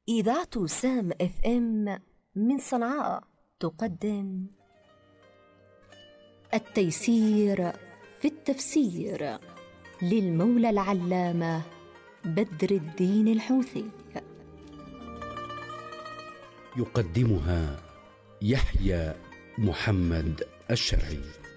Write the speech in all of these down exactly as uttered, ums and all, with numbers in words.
إذاعة سام اف ام من صنعاء تقدم التيسير في التفسير للمولى العلامة بدر الدين الحوثي. يقدمها يحيى محمد الشرعي.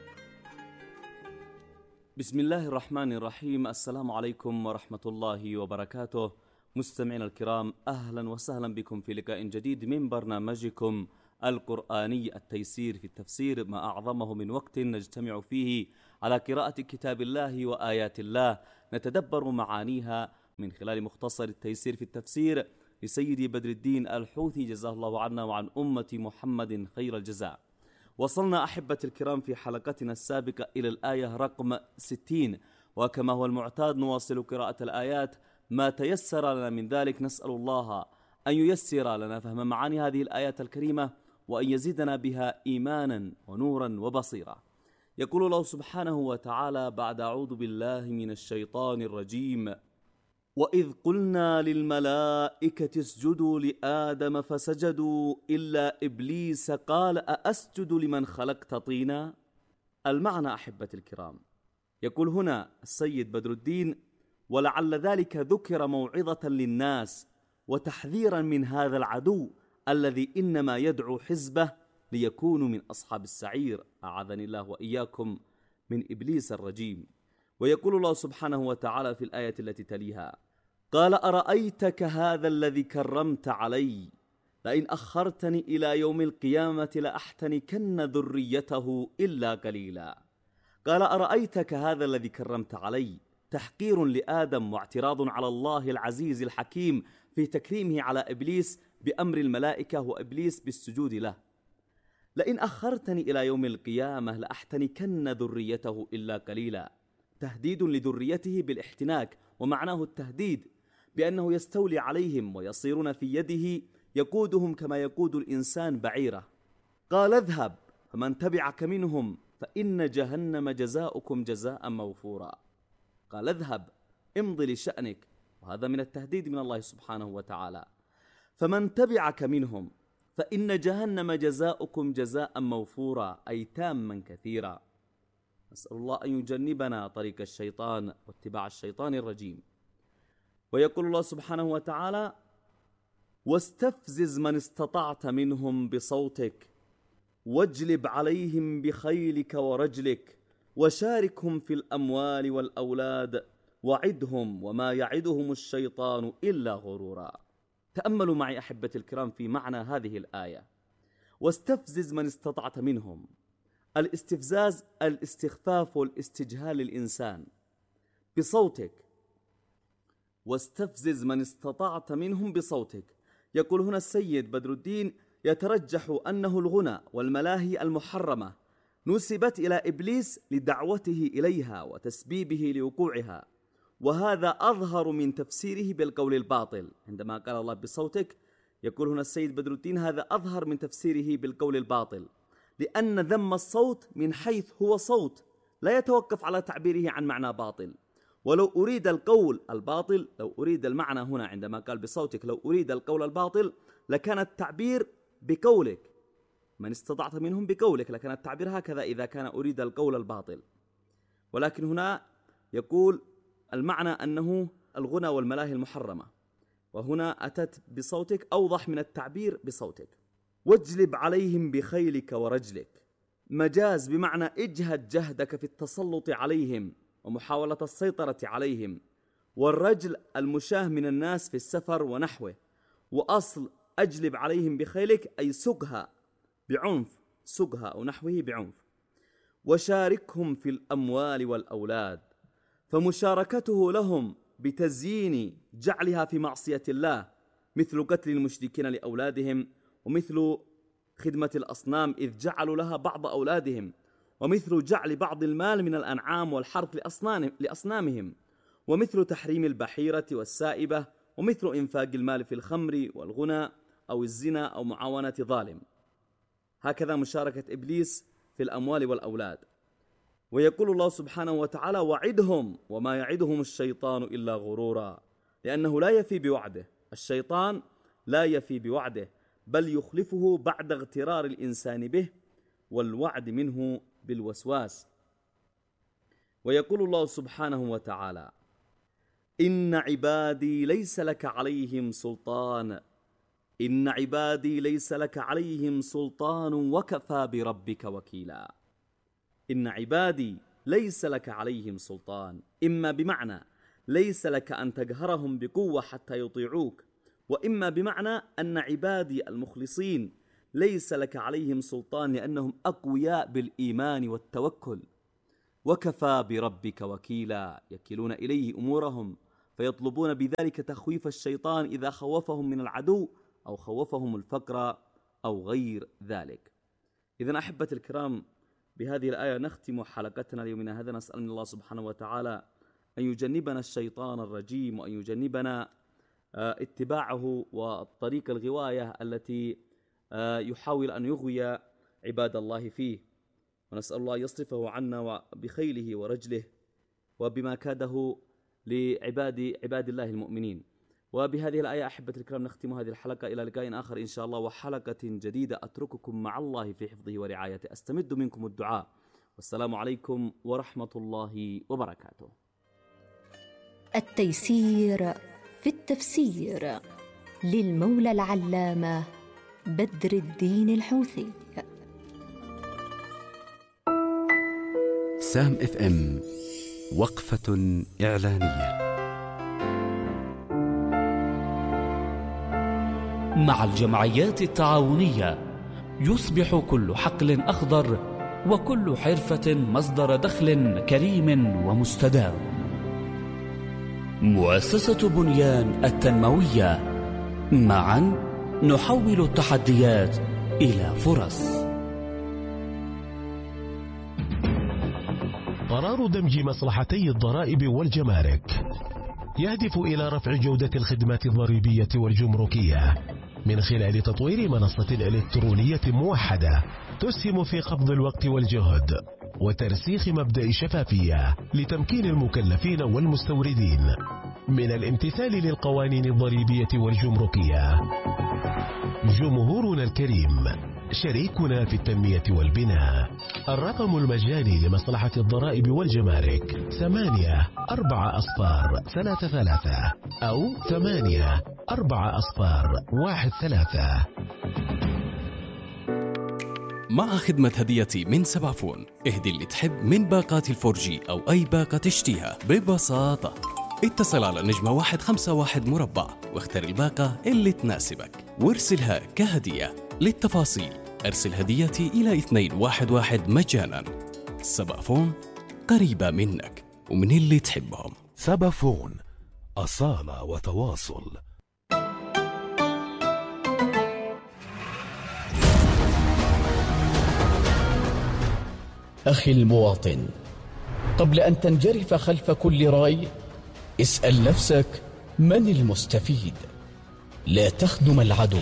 بسم الله الرحمن الرحيم. السلام عليكم ورحمة الله وبركاته. مستمعينا الكرام، أهلا وسهلا بكم في لقاء جديد من برنامجكم القرآني التيسير في التفسير، ما أعظمه من وقت نجتمع فيه على قراءة كتاب الله وآيات الله نتدبر معانيها من خلال مختصر التيسير في التفسير لسيدي بدر الدين الحوثي، جزاه الله عنا وعن أمة محمد خير الجزاء. وصلنا أحبة الكرام في حلقتنا السابقة إلى الآية رقم ستين، وكما هو المعتاد نواصل قراءة الآيات ما تيسر لنا من ذلك. نسأل الله أن ييسر لنا فهم معاني هذه الآيات الكريمة وأن يزيدنا بها إيمانا ونورا وبصيرا. يقول الله سبحانه وتعالى بعد أعوذ بالله من الشيطان الرجيم: وإذ قلنا للملائكة اسجدوا لآدم فسجدوا إلا إبليس قال أأسجد لمن خلقت طينا. المعنى أحبة الكرام، يقول هنا السيد بدر الدين: ولعل ذلك ذكر موعظة للناس وتحذيرا من هذا العدو الذي إنما يدعو حزبه ليكونوا من أصحاب السعير، أعاذني الله وإياكم من إبليس الرجيم. ويقول الله سبحانه وتعالى في الآية التي تليها: قال أرأيتك هذا الذي كرمت علي لئن أخرتني إلى يوم القيامة لأحتنكن ذريته إلا قليلا. قال أرأيتك هذا الذي كرمت علي، تحقير لآدم واعتراض على الله العزيز الحكيم في تكريمه على إبليس بأمر الملائكة وإبليس بالسجود له. لئن أخرتني إلى يوم القيامة لأحتنكن ذريته إلا قليلا، تهديد لذريته بالاحتناك، ومعناه التهديد بأنه يستولي عليهم ويصيرون في يده يقودهم كما يقود الإنسان بعيره. قال اذهب فمن تبعك منهم فإن جهنم جزاؤكم جزاء موفورا. قال اذهب، امضي لشأنك، وهذا من التهديد من الله سبحانه وتعالى. فمن تبعك منهم فإن جهنم جزاؤكم جزاء موفورا، أي تاما كثيرا. نسأل الله أن يجنبنا طريق الشيطان واتباع الشيطان الرجيم. ويقول الله سبحانه وتعالى: واستفزز من استطعت منهم بصوتك واجلب عليهم بخيلك ورجلك وشاركهم في الأموال والأولاد وعدهم وما يعدهم الشيطان إلا غرورا. تأملوا معي أحبة الكرام في معنى هذه الآية: واستفزز من استطعت منهم. الاستفزاز الاستخفاف والاستجهال للإنسان بصوتك. واستفزز من استطعت منهم بصوتك. يقول هنا السيد بدر الدين: يترجح أنه الغنى والملاهي المحرمة نسبت إلى إبليس لدعوته إليها وتسبيبه لوقوعها، وهذا أظهر من تفسيره بالقول الباطل. عندما قال الله بصوتك، يقول هنا السيد بدر الدين هذا أظهر من تفسيره بالقول الباطل، لأن ذم الصوت من حيث هو صوت لا يتوقف على تعبيره عن معنى باطل. ولو أريد القول الباطل، لو أريد المعنى هنا عندما قال بصوتك، لو أريد القول الباطل لكان التعبير بقولك، من استطعت منهم بقولك، لكن التعبير هكذا إذا كان أريد القول الباطل. ولكن هنا يقول المعنى أنه الغنى والملاهي المحرمة، وهنا أتت بصوتك أوضح من التعبير بصوتك. واجلب عليهم بخيلك ورجلك، مجاز بمعنى اجهد جهدك في التسلط عليهم ومحاولة السيطرة عليهم. والرجل المشاه من الناس في السفر ونحوه. وأصل أجلب عليهم بخيلك أي سقها بعنف، سقها أو نحوه بعنف. وشاركهم في الأموال والأولاد، فمشاركته لهم بتزيين جعلها في معصية الله، مثل قتل المشركين لأولادهم، ومثل خدمة الأصنام إذ جعلوا لها بعض أولادهم، ومثل جعل بعض المال من الأنعام والحرث لأصنامهم، ومثل تحريم البحيرة والسائبة، ومثل إنفاق المال في الخمر والغنى أو الزنا أو معاونة ظالم. هكذا مشاركة إبليس في الأموال والأولاد. ويقول الله سبحانه وتعالى: وعدهم وما يعدهم الشيطان إلا غرورا، لأنه لا يفي بوعده. الشيطان لا يفي بوعده، بل يخلفه بعد اغترار الإنسان به والوعد منه بالوسواس. ويقول الله سبحانه وتعالى: إن عبادي ليس لك عليهم سلطان إن عبادي ليس لك عليهم سلطان وكفى بربك وكيلا. إن عبادي ليس لك عليهم سلطان، إما بمعنى ليس لك أن تقهرهم بقوة حتى يطيعوك، وإما بمعنى أن عبادي المخلصين ليس لك عليهم سلطان لأنهم أقوياء بالإيمان والتوكل. وكفى بربك وكيلا، يكلون إليه أمورهم فيطلبون بذلك تخويف الشيطان إذا خوفهم من العدو أو خوفهم الفقر أو غير ذلك. إذن أحبة الكرام، بهذه الآية نختم حلقتنا اليومنا هذا، نسأل من الله سبحانه وتعالى أن يجنبنا الشيطان الرجيم، وأن يجنبنا اتباعه والطريق الغواية التي يحاول أن يغوي عباد الله فيه، ونسأل الله يصرفه عنا بخيله ورجله وبما كاده لعباد عباد الله المؤمنين. وبهذه الآية أحبة الكرام نختم هذه الحلقة، إلى لقاء آخر إن شاء الله وحلقة جديدة. أترككم مع الله في حفظه ورعايته، أستمد منكم الدعاء، والسلام عليكم ورحمة الله وبركاته. التيسير في التفسير للمولى العلامة بدر الدين الحوثي. سام اف ام، وقفة إعلانية. مع الجمعيات التعاونية يصبح كل حقل أخضر وكل حرفة مصدر دخل كريم ومستدام. مؤسسة بنيان التنموية، معا نحول التحديات إلى فرص. قرار دمج مصلحتي الضرائب والجمارك يهدف إلى رفع جودة الخدمات الضريبية والجمركية من خلال تطوير منصة إلكترونية موحدة تسهم في قبض الوقت والجهد وترسيخ مبدأ الشفافية لتمكين المكلفين والمستوردين من الامتثال للقوانين الضريبية والجمركية. جمهورنا الكريم، شريكنا في التنمية والبناء. الرقم المجاني لمصلحة الضرائب والجمارك ثمانية أربعة أصفار ثلاثة ثلاثة أو ثمانية أربعة أصفار واحد ثلاثة. مع خدمة هديتي من سبعفون، اهدي اللي تحب من باقات الفورجي أو أي باقة تشتيها ببساطة. اتصل على نجمة واحد خمسة واحد مربع واختر الباقة اللي تناسبك وارسلها كهدية. للتفاصيل ارسل هديتي إلى اثنين واحد واحد مجانا. سبعفون، قريبة منك ومن اللي تحبهم. سبعفون، أصالة وتواصل. أخي المواطن، قبل أن تنجرف خلف كل رأي اسأل نفسك: من المستفيد؟ لا تخدم العدو.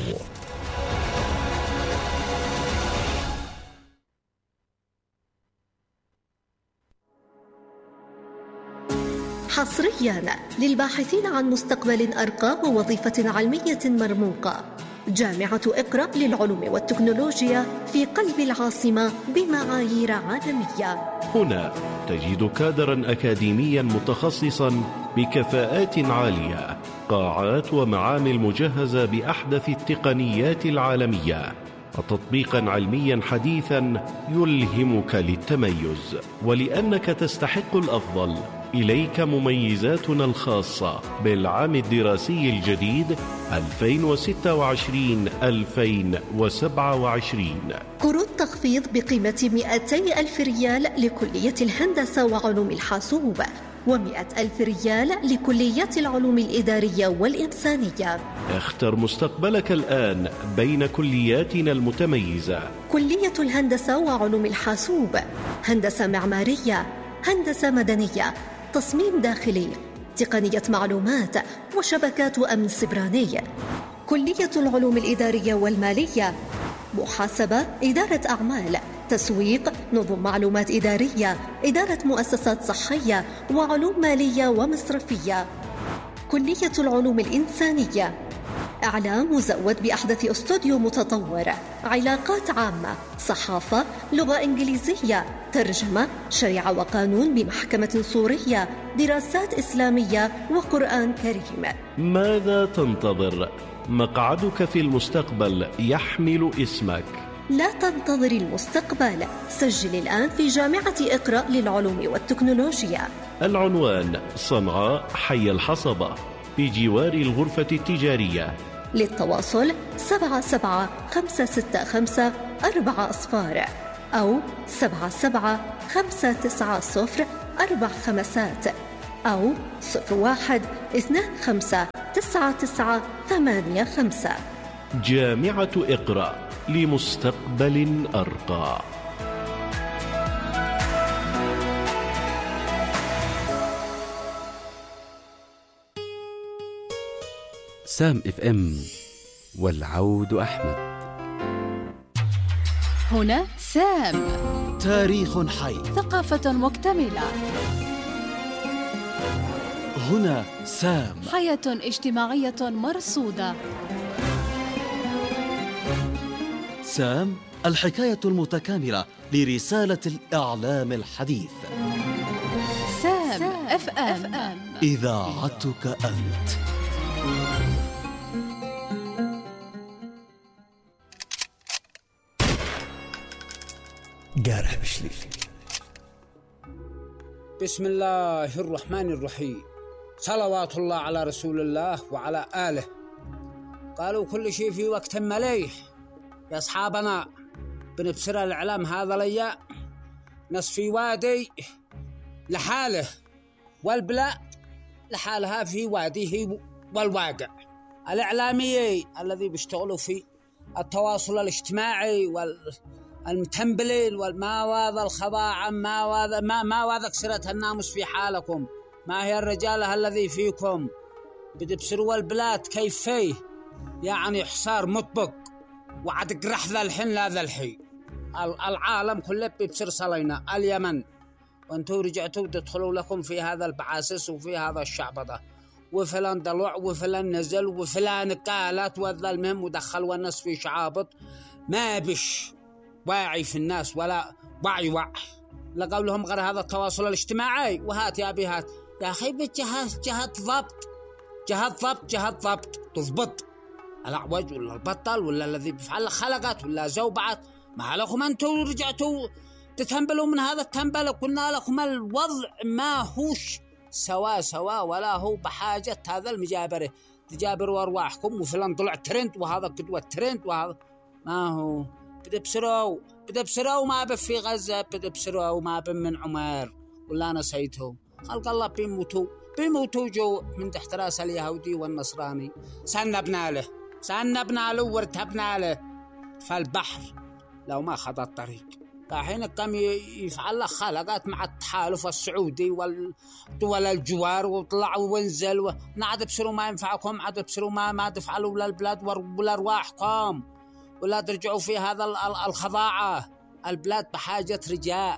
حصريا للباحثين عن مستقبل أرقى ووظيفة علمية مرموقة، جامعة إقرأ للعلوم والتكنولوجيا في قلب العاصمة بمعايير عالمية. هنا تجد كادرا أكاديميا متخصصا بكفاءات عالية، قاعات ومعامل مجهزة بأحدث التقنيات العالمية، وتطبيقا علميا حديثا يلهمك للتميز. ولأنك تستحق الأفضل، إليك مميزاتنا الخاصة بالعام الدراسي الجديد ألفين وستة وعشرين ألفين وسبعة وعشرين. قروض تخفيض بقيمة مئتي ألف ريال لكلية الهندسة وعلوم الحاسوب، ومئة ألف ريال لكليات العلوم الإدارية والإنسانية. اختر مستقبلك الآن بين كلياتنا المتميزة: كلية الهندسة وعلوم الحاسوب، هندسة معمارية، هندسة مدنية، تصميم داخلي، تقنية معلومات وشبكات أمن سبراني. كلية العلوم الإدارية والمالية، محاسبة، إدارة أعمال، تسويق، نظم معلومات إدارية، إدارة مؤسسات صحية، وعلوم مالية ومصرفية. كلية العلوم الإنسانية، إعلام مزود بأحدث استوديو متطور، علاقات عامة، صحافة، لغة إنجليزية، ترجمة، شريعة وقانون بمحكمة سورية، دراسات إسلامية وقرآن كريم. ماذا تنتظر؟ مقعدك في المستقبل يحمل اسمك. لا تنتظر المستقبل، سجل الآن في جامعة اقرأ للعلوم والتكنولوجيا. العنوان: صنعاء، حي الحصبة، بجوار الغرفة التجارية. للتواصل سبعة سبعة خمسة ستة خمسة أربعة أصفار أو سبعة سبعة خمسة تسعة صفر أربع خمسات أو صفر واحد اثنان خمسة تسعة تسعة ثمانية خمسة. جامعة اقرأ لمستقبل أرقى. سام اف ام، والعود أحمد. هنا سام، تاريخ حي، ثقافة مكتملة. هنا سام، حياة اجتماعية مرصودة. سام، الحكاية المتكاملة لرسالة الإعلام الحديث. سام اف ام، إذاعتك أنت. قارح بشلي. بسم الله الرحمن الرحيم، صلوات الله على رسول الله وعلى آله. قالوا كل شيء في وقت مليح يا أصحابنا. بنبصر الإعلام هذا ليا ناس في وادي لحاله، والبلاد لحالها في واديه والواقع. الإعلاميين الذي بيشتغلوا في التواصل الاجتماعي والمتنبلين والماواذا الخضاعة ماواذا ما ماواذا كسرت الناموس في حالكم. ما هي الرجالة الذي فيكم؟ بتبصروا البلاد كيف فيه، يعني حصار مطبق وعد قرح ذا الحين لا ذا الحين. العالم كله بيبصر صلينا اليمن، وانتو رجعتوا تدخلوا لكم في هذا البعاسس وفي هذا الشعب ده، وفلان دلوع وفلان نزل وفلان قالت وذا المهم ودخل والناس في شعابط. ما بش واعي في الناس ولا وعي وعي. لقوا لهم غير هذا التواصل الاجتماعي. وهات يا أبي هات يا أخي بجهة جهة ضبط، جهة ضبط، جهة ضبط تضبط الأعوج ولا البطل ولا الذي بيفعل خلقات ولا زوبعت. ما لكم أنتم رجعتوا تتنبلوا من هذا التنبل. قلنا لكم الوضع ما هوش سوا سوا ولا هو بحاجة هذا المجابرة. تجابروا أرواحكم وفلان طلع ترند وهذا قدوة ترند وهذا ما هو. بدبسروا بدبسروا ما بفي غزة، بدبسروا ما بمن عمر ولا نسيته. خلق الله بيموتوا بيموتوا جو من تحت راس اليهودي والنصراني. سنبنا له سنبنا له وارتبنا له فالبحر لو ما خذ الطريق. فحين كم يفعل له خلقات مع التحالف السعودي والدول الجوار وطلعوا وانزل ونعد بسروا ما ينفعكم، عاد بسروا ما ما تفعلوا للبلاد ولا أرواحكم ولا ترجعوا في هذا الخضاعة. البلاد بحاجة رجاء،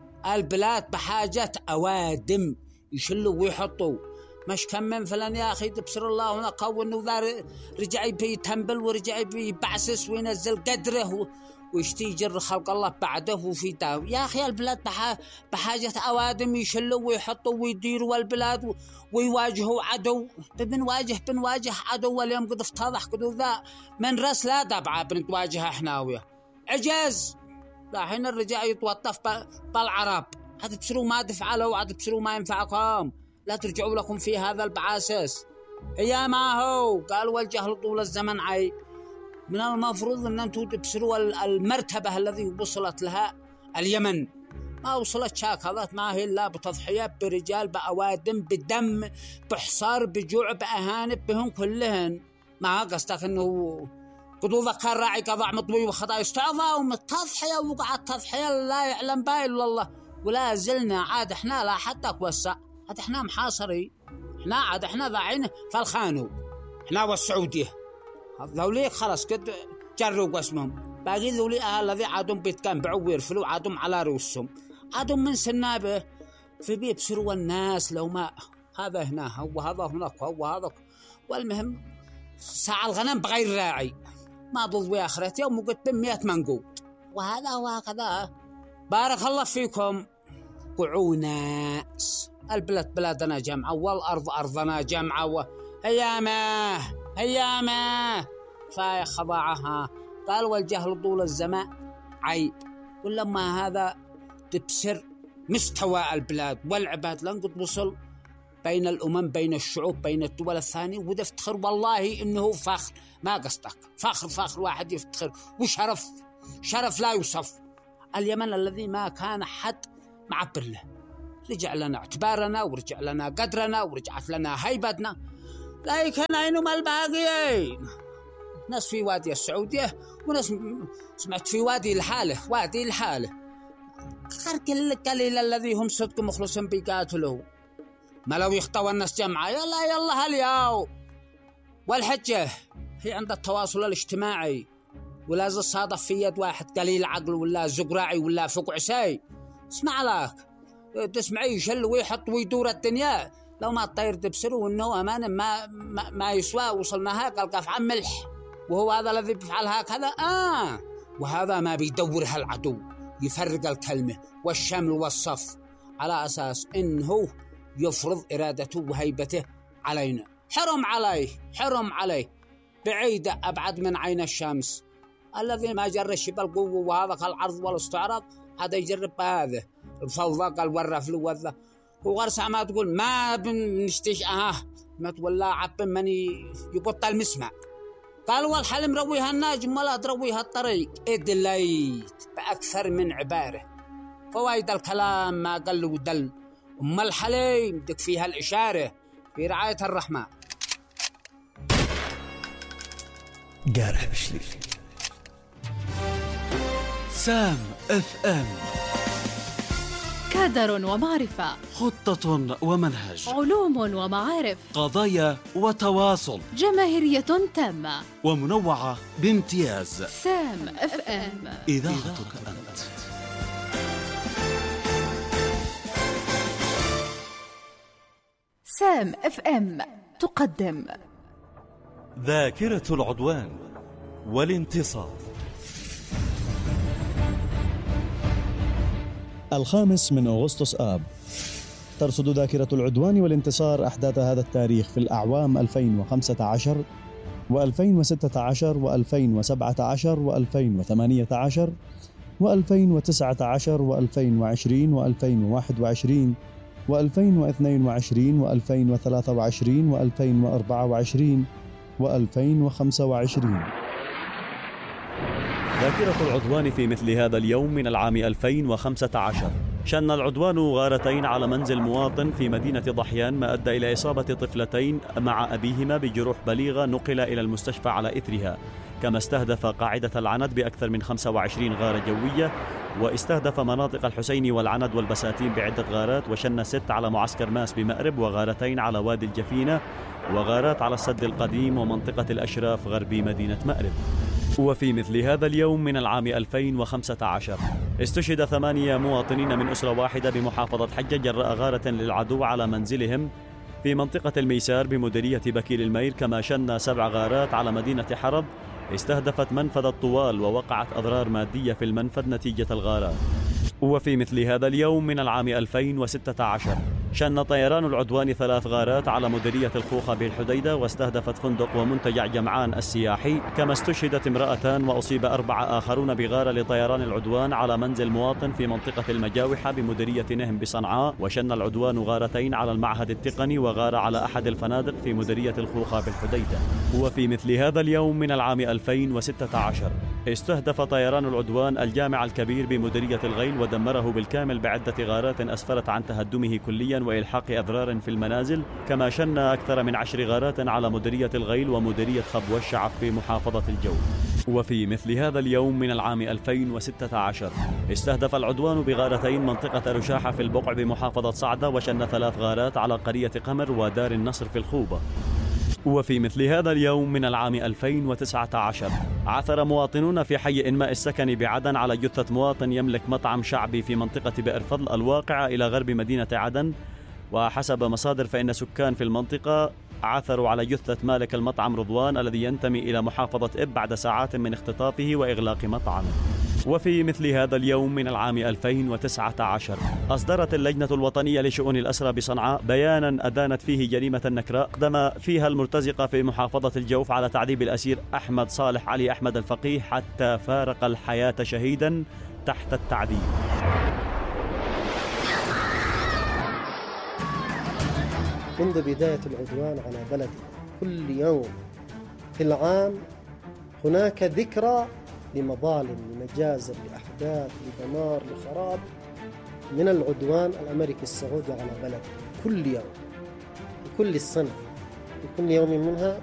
البلاد بحاجة أوادم يشلوا ويحطوا. مش كم من فلان يا أخي تبصر الله هنا قوّن وذا رجع يتنبل ورجع يبعسس وينزل قدره ويشتي يجر خلق الله بعده وفي داو. يا أخي البلاد بحاجة أوادم يشلوا ويحطوا ويديروا البلاد ويواجهوا عدو. بنواجه بنواجه عدو واليوم قد افتضح قد ذا من رأس لا دبعة بنتواجه حناوية عجاز. الحين الرجاء يتوطف بالعرب. عاد تبصروا ما تفعلوا، عاد تبصروا ما ينفعكم. لا ترجعوا لكم في هذا البعاسس. هي ما هو قال والجهل طول الزمن عي. من المفروض أن أنتم تبصروا المرتبة الذي وصلت لها اليمن. ما وصلت شاكلات ما هي إلا بتضحية برجال بأوادم بدم بحصار بجوع بأهانب بهم كلهن. ما قصدك أنه قدو ذكر راعي قضاء مطبوي وخطأ يستعظى ومتضحية وقعت تضحية لا يعلم باي إلا الله. ولا زلنا عاد إحنا لا حتى كوسع، عاد إحنا محاصري، إحنا عاد إحنا ضاعين فالخانو إحنا والسعودية. ذوليك خلاص قد جروا قسمهم. باقي ذولي أهل الذي عادهم بيتكنبعوا ويرفلوا عادهم على رؤوسهم، عادهم من سنابه في بيبصروا الناس لو ما هذا هنا وهذا هناك وهذا. والمهم ساعة الغنم بغير راعي، ما ضل آخرة يوم وقت بمئة منقود، وهذا وهكذا. بارك الله فيكم. قعونا، البلد بلادنا جمعة والأرض أرضنا جمعة، وهيامه هيامه فايا خضاعها. قال والجهل طول الزمان عيب، ولما هذا تبصر مستوى البلاد والعباد لن قد وصل بين الأمم، بين الشعوب، بين الدول الثانية، وده افتخر والله إنه فخر، ما قصدك فخر، فخر واحد يفتخر، وشرف، شرف لا يوصف. اليمن الذي ما كان حد معبر له، رجع لنا اعتبارنا، ورجع لنا قدرنا، ورجعت لنا هيبتنا. لكن أينما الباقيين؟ ناس في وادي السعودية، وناس سمعت في وادي الحالة، وادي الحالة خرق القليل الذي هم صدق مخلصين بيقاتلوا، ما لو يخطوا الناس جمعة. يلا يلا هالياو. والحجة هي عند التواصل الاجتماعي، ولا صادف في يد واحد قليل عقل ولا زقراعي ولا فوق عساي. اسمع لك، تسمعي يشل ويحط ويدور الدنيا، لو ما الطير تبصروا انه امانه ما ما, ما يسوى. وصلنا هاك القف عن ملح، وهو هذا الذي بيفعل هكذا. اه وهذا ما بيدورها العدو، يفرق الكلمه والشمل والصف على اساس انه يفرض ارادته وهيبته علينا. حرم عليه، حرم عليه، بعيده ابعد من عين الشمس. الذي ما جرش بالقوه وهذا العرض والاستعراض، هذا يجرب هذا الفوضى قال ورف له وذا. وغرسة ما تقول ما بنشتش اه ما تولى عب من يبطل مسمع. قال والحلم رويها الناجم ولا ترويها الطريق. ادليت باكثر من عباره، فوائد الكلام ما قل ودل. ام الحليم دك فيها الاشاره في رعايه الرحمن. قارح بشلي. سام اف ام، كادر ومعرفة، خطة ومنهج، علوم ومعارف، قضايا وتواصل، جماهيرية تامة ومنوعة بامتياز. سام اف ام، إذاعتك أنت. سام اف ام تقدم ذاكرة العدوان والانتصار. الخامس من أغسطس آب، ترصد ذاكرة العدوان والانتصار أحداث هذا التاريخ في الأعوام ألفين وخمسة عشر وألفين وستة عشر وألفين وسبعة عشر وألفين وثمانية عشر وألفين وتسعة عشر وألفين وعشرين وألفين وواحد وعشرين وألفين واثنين وعشرين وألفين وثلاثة وعشرين وألفين وأربعة وعشرين وألفين وخمسة وعشرين. ذاكرة العدوان في مثل هذا اليوم من العام ألفين وخمسة عشر، شن العدوان غارتين على منزل مواطن في مدينة ضحيان، ما أدى إلى إصابة طفلتين مع أبيهما بجروح بليغة نقل إلى المستشفى على إثرها. كما استهدف قاعدة العند بأكثر من خمسة وعشرين غارة جوية، واستهدف مناطق الحسين والعند والبساتين بعدة غارات، وشن ست على معسكر ماس بمأرب، وغارتين على وادي الجفينة، وغارات على السد القديم ومنطقة الأشراف غربي مدينة مأرب. وفي مثل هذا اليوم من العام ألفين وخمسة عشر استشهد ثمانية مواطنين من أسرة واحدة بمحافظة حجة جراء غارة للعدو على منزلهم في منطقة الميسار بمديرية بكير الميل. كما شن سبع غارات على مدينة حرب استهدفت منفذ الطوال، ووقعت أضرار مادية في المنفذ نتيجة الغارات. وفي مثل هذا اليوم من العام ألفين وستة عشر شن طيران العدوان ثلاث غارات على مديرية الخوخة بالحديدة، واستهدفت فندق ومنتجع جمعان السياحي. كما استشهدت امرأتان وأصيب أربعة آخرون بغارة لطيران العدوان على منزل مواطن في منطقة المجاوحة بمديرية نهم بصنعاء. وشن العدوان غارتين على المعهد التقني، وغارة على أحد الفنادق في مديرية الخوخة بالحديدة. وفي مثل هذا اليوم من العام ألفين وستة عشر استهدف طيران العدوان الجامع الكبير بمديرية الغيل، ودمره بالكامل بعدة غارات أسفرت عن تهدمه كليا وإلحاق أضرار في المنازل. كما شن أكثر من عشر غارات على مديرية الغيل ومديرية خب والشعب في محافظة الجو. وفي مثل هذا اليوم من العام ألفين وستة عشر استهدف العدوان بغارتين منطقة رشاحة في البقع بمحافظة صعدة، وشن ثلاث غارات على قرية قمر ودار النصر في الخوبة. وفي مثل هذا اليوم من العام ألفين وتسعة عشر عثر مواطنون في حي إنماء السكن بعدن على جثة مواطن يملك مطعم شعبي في منطقة بئر فضل الواقعة إلى غرب مدينة عدن. وحسب مصادر فإن سكان في المنطقة عثروا على جثة مالك المطعم رضوان الذي ينتمي إلى محافظة إب بعد ساعات من اختطافه وإغلاق مطعمه. وفي مثل هذا اليوم من العام ألفين وتسعة عشر أصدرت اللجنة الوطنية لشؤون الأسرى بصنعاء بيانا أدانت فيه جريمة نكراء أقدم فيها المرتزقة في محافظة الجوف على تعذيب الأسير أحمد صالح علي أحمد الفقيه حتى فارق الحياة شهيدا تحت التعذيب. منذ بداية العدوان على بلدنا كل يوم في العام هناك ذكرى لمظالم، لمجازر، لأحداث، لدمار، لخراب من العدوان الأمريكي السعودي على بلدنا كل يوم، في كل السنة، في كل يوم منها